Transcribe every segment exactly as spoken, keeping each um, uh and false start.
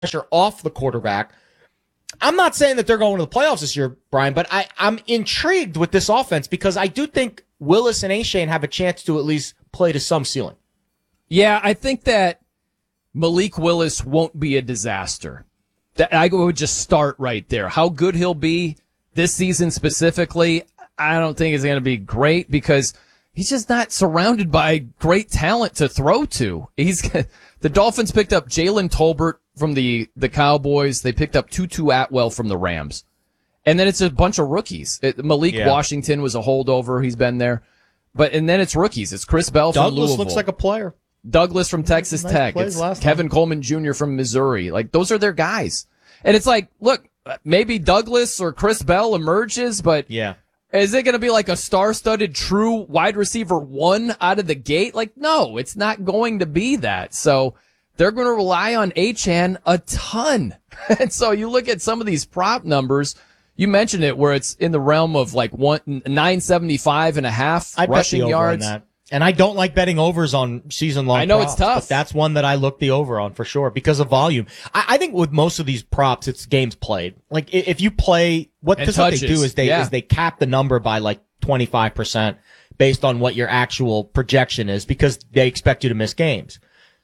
pressure off the quarterback. I'm not saying that they're going to the playoffs this year, Brian, but I, I'm intrigued with this offense because I do think Willis and Achane have a chance to at least play to some ceiling. Yeah, I think that Malik Willis won't be a disaster. That I would just start right there. How good he'll be this season specifically, I don't think is going to be great because he's just not surrounded by great talent to throw to. He's the Dolphins picked up Jalen Tolbert from the, the Cowboys. They picked up Tutu Atwell from the Rams. And then it's a bunch of rookies. It, Malik yeah. Washington was a holdover. He's been there. But, and then it's rookies. It's Chris Bell from Douglas Louisville. looks like a player. Douglas from Texas nice Tech. It's Kevin time. Coleman Junior from Missouri. Like, those are their guys. And it's like, look, maybe Douglas or Chris Bell emerges, but yeah. is it going to be like a star-studded true wide receiver one out of the gate? Like, no, it's not going to be that. So they're going to rely on Achane a ton. And so you look at some of these prop numbers. You mentioned it where it's in the realm of like one, nine seventy-five and a half I rushing bet the over yards. on that. And I don't like betting overs on season-long I know props, it's tough. but that's one that I look the over on for sure because of volume. I, I think with most of these props, it's games played. Like if you play, what, cause what they do is they yeah. is they cap the number by like twenty-five percent based on what your actual projection is because they expect you to miss games.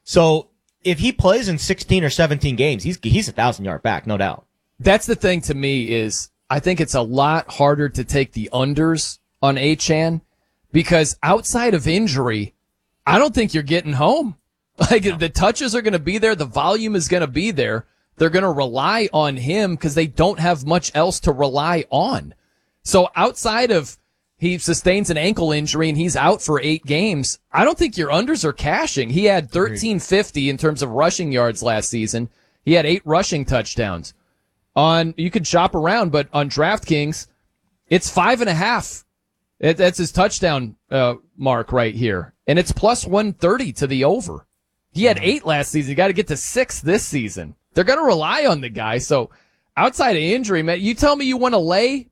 So if he plays in sixteen or seventeen games, he's he's a thousand yard back, no doubt. That's the thing to me is I think it's a lot harder to take the unders on Achane. Because outside of injury, I don't think you're getting home. Like no. The touches are going to be there. The volume is going to be there. They're going to rely on him because they don't have much else to rely on. So outside of he sustains an ankle injury and he's out for eight games, I don't think your unders are cashing. He had thirteen fifty in terms of rushing yards last season. He had eight rushing touchdowns. On, you could shop around, but on DraftKings, it's five and a half. It, that's his touchdown uh, mark right here. And it's plus one thirty to the over. He had eight last season. You got to get to six this season. They're going to rely on the guy. So outside of injury, man, you tell me you want to lay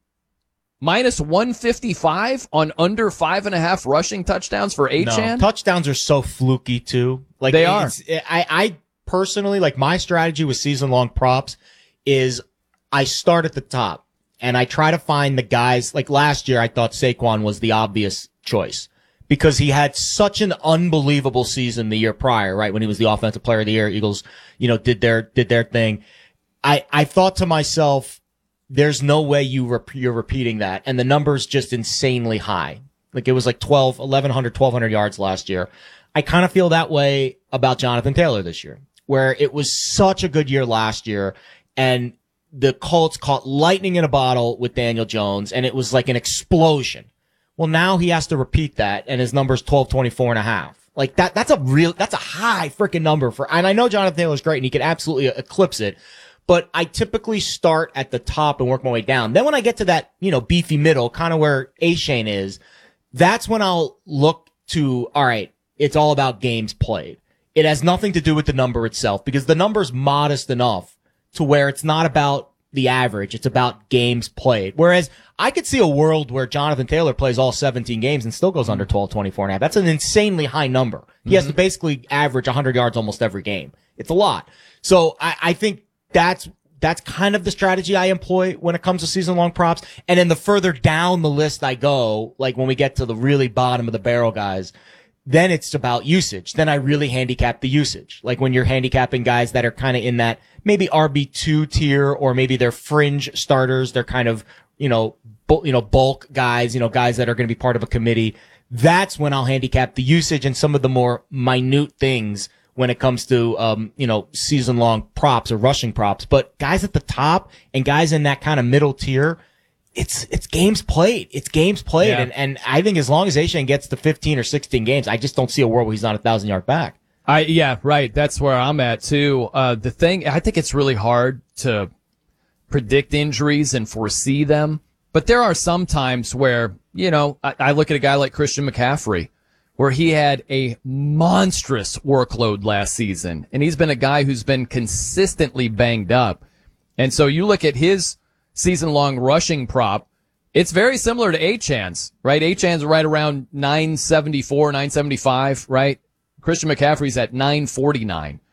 minus one fifty-five on under five and a half rushing touchdowns for Achane? No, touchdowns are so fluky too. Like they are. I, I personally, like my strategy with season-long props is I start at the top. And I try to find the guys, like last year I thought Saquon was the obvious choice because he had such an unbelievable season the year prior, right? When he was the offensive player of the year, Eagles, you know, did their, did their thing. I, I thought to myself, there's no way you rep- you're repeating that. And the number's just insanely high. Like it was like twelve, eleven hundred, twelve hundred yards last year. I kind of feel that way about Jonathan Taylor this year, where it was such a good year last year and the Colts caught lightning in a bottle with Daniel Jones, and it was like an explosion. Well, now he has to repeat that, and his number's twelve twenty-four and a half. Like that, that's a real, that's a high freaking number for, and I know Jonathan Taylor's great and he can absolutely eclipse it, but I typically start at the top and work my way down. Then when I get to that, you know, beefy middle, kind of where Achane is, that's when I'll look to, all right, it's all about games played. It has nothing to do with the number itself because the number's modest enough to where it's not about the average, it's about games played. Whereas I could see a world where Jonathan Taylor plays all seventeen games and still goes under twelve twenty-four and a half. That's an insanely high number. He mm-hmm. has to basically average one hundred yards almost every game. It's a lot. So I, I think that's, that's kind of the strategy I employ when it comes to season long props. And then the further down the list I go, like when we get to the really bottom of the barrel guys, then it's about usage. Then I really handicap the usage. Like when you're handicapping guys that are kind of in that maybe R B two tier or maybe they're fringe starters. They're kind of, you know, bu- you know, bulk guys, you know, guys that are going to be part of a committee. That's when I'll handicap the usage and some of the more minute things when it comes to, um, you know, season long props or rushing props. But guys at the top and guys in that kind of middle tier, It's, it's games played. It's games played. Yeah. And, and I think as long as Achane gets to fifteen or sixteen games, I just don't see a world where he's not a thousand yard back. I, yeah, right. That's where I'm at too. Uh, the thing, I think it's really hard to predict injuries and foresee them, but there are some times where, you know, I, I look at a guy like Christian McCaffrey where he had a monstrous workload last season and he's been a guy who's been consistently banged up. And so you look at his season-long rushing prop, it's very similar to Achane's, right? Achane's right around nine seventy-four, nine seventy-five, right? Christian McCaffrey's at nine forty-nine.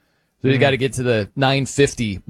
So you got to get to the nine fifty